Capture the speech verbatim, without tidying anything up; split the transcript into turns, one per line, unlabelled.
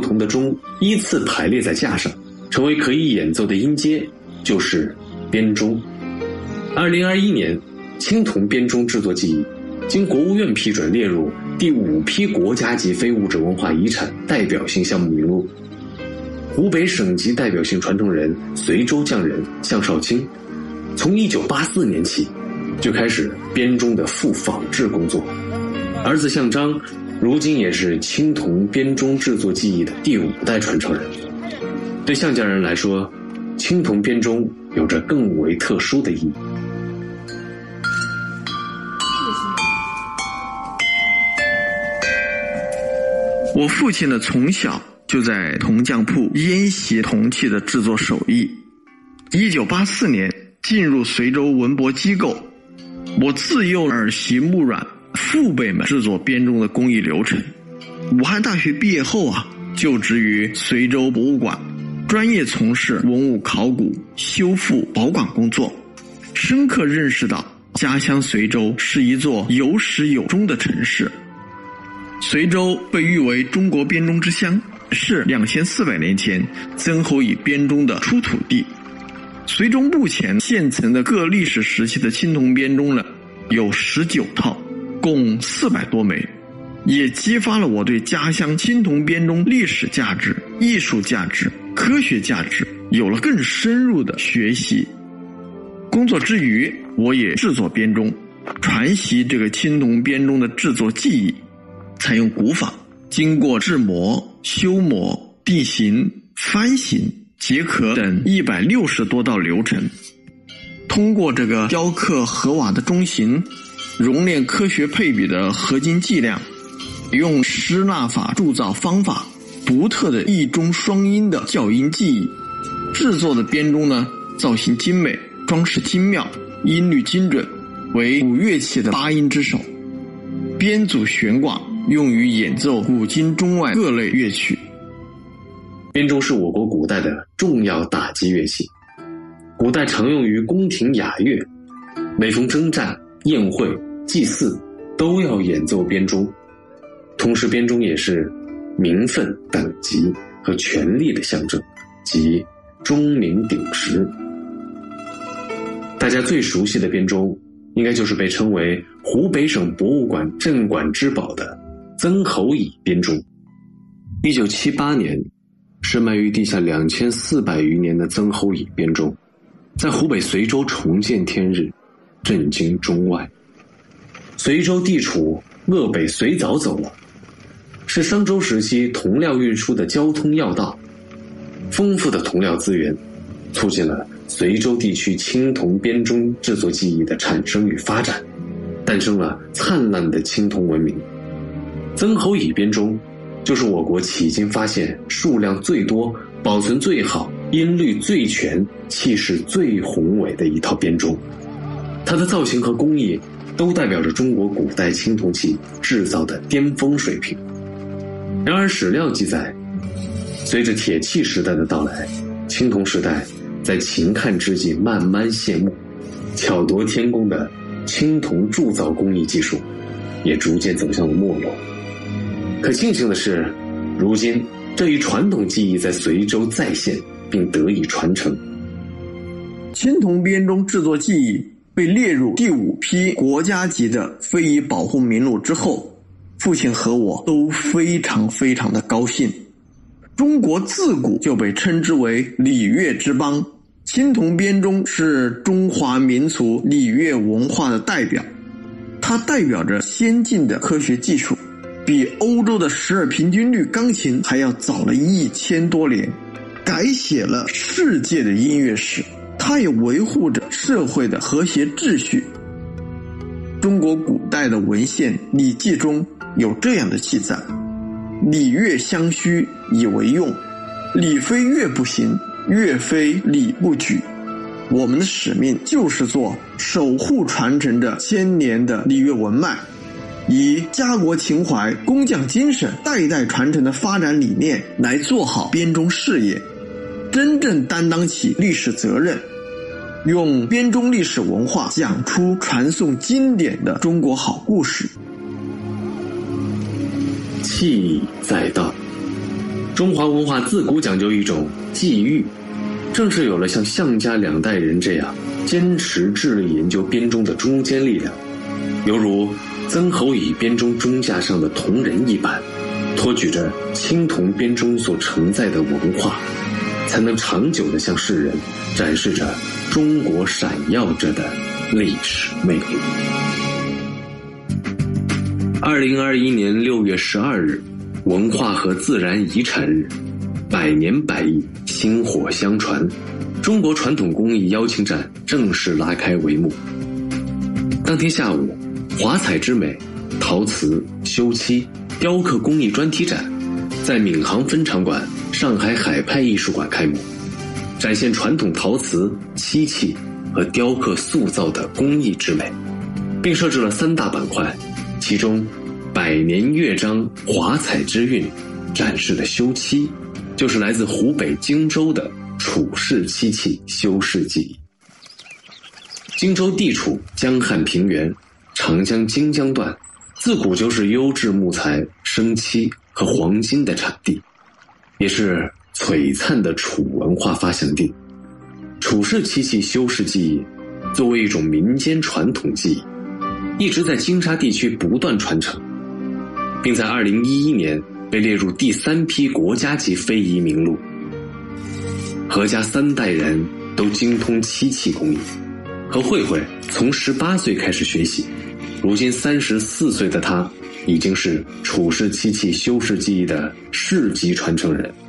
铜的钟依次排列在架上，成为可以演奏的音阶，就是编钟。二零二一年，青铜编钟制作技艺经国务院批准列入第五批国家级非物质文化遗产代表性项目名录。湖北省级代表性传承人随州匠人向少卿，从一九八四年起就开始编钟的复仿制工作。儿子向章如今也是青铜编钟制作技艺的第五代传承人。对向家人来说，青铜编钟有着更为特殊的意义。
我父亲呢，从小就在铜匠铺研习铜器的制作手艺。一九八四年进入随州文博机构，我自幼耳习目染父辈们制作编钟的工艺流程。武汉大学毕业后啊，就职于随州博物馆，专业从事文物考古、修复、保管工作，深刻认识到家乡随州是一座有始有终的城市。随州被誉为中国编钟之乡，是两千四百年前曾侯乙编钟的出土地。随州目前现存的各历史时期的青铜编钟呢，有十九套，共四百多枚，也激发了我对家乡青铜编钟历史价值、艺术价值、科学价值有了更深入的学习。工作之余，我也制作编钟，传习这个青铜编钟的制作技艺。采用古法，经过制模、修模、地形、翻形、结壳等一百六十多道流程，通过这个雕刻河瓦的钟形，熔炼科学配比的合金计量，用施纳法铸造方法，独特的一钟双音的校音技艺，制作的编钟呢，造型精美，装饰精妙，音律精准，为古乐器的八音之首。编组悬挂，用于演奏古今中外各类乐曲。
编钟是我国古代的重要打击乐器，古代常用于宫廷雅乐，每逢征战、宴会、祭祀都要演奏编钟。同时编钟也是名分、等级和权力的象征，即钟鸣鼎食。大家最熟悉的编钟应该就是被称为湖北省博物馆镇馆之宝的曾侯乙编钟。一九七八年，深埋于地下两千四百余年的曾侯乙编钟，在湖北随州重见天日，震惊中外。随州地处鄂北随枣走廊，是商周时期铜料运输的交通要道。丰富的铜料资源促进了随州地区青铜编钟制作技艺的产生与发展，诞生了灿烂的青铜文明。曾侯乙编钟就是我国迄今发现数量最多、保存最好、音律最全、气势最宏伟的一套编钟。它的造型和工艺都代表着中国古代青铜器制造的巅峰水平。然而史料记载，随着铁器时代的到来，青铜时代在秦汉之际慢慢谢幕，巧夺天工的青铜铸造工艺技术也逐渐走向了没落。可庆幸的是，如今这一传统技艺在随州再现并得以传承。
青铜编钟制作技艺被列入第五批国家级的非遗保护名录之后，父亲和我都非常非常的高兴。中国自古就被称之为礼乐之邦，青铜编钟是中华民族礼乐文化的代表，它代表着先进的科学技术，比欧洲的十二平均律钢琴还要早了一千多年，改写了世界的音乐史，它也维护着社会的和谐秩序。中国古代的文献《礼记》中有这样的记载：礼乐相须以为用，礼非乐不行，乐非礼不举。我们的使命就是做守护传承着千年的礼乐文脉，以家国情怀、工匠精神、代代传承的发展理念来做好编钟事业，真正担当起历史责任，用编钟历史文化讲出传颂经典的中国好故事。
器在道， 中华文化自古讲究一种际遇，正是有了像项家两代人这样坚持致力研究编钟的中坚力量，犹如曾侯乙编钟钟架上的铜人一般，托举着青铜编钟所承载的文化，才能长久地向世人展示着中国闪耀着的历史魅力。二零二一年六月十二日，文化和自然遗产日，百年百艺，薪火相传，中国传统工艺邀请展正式拉开帷幕。当天下午，华彩之美、陶瓷、修漆、雕刻工艺专题展在闵行分场馆上海海派艺术馆开幕，展现传统陶瓷、漆器和雕刻塑造的工艺之美，并设置了三大板块，其中百年乐章华彩之韵展示的修漆，就是来自湖北荆州的楚氏漆器修饰技艺。荆州地处江汉平原、长江荆江段，自古就是优质木材、生漆和黄金的产地，也是璀璨的楚文化发祥地。楚氏漆器修饰技艺作为一种民间传统技艺，一直在金沙地区不断传承，并在二零一一年被列入第三批国家级非遗名录。何家三代人都精通漆器工艺，何慧慧从十八岁开始学习，如今三十四岁的她已经是楚氏漆器修饰技艺的世级传承人。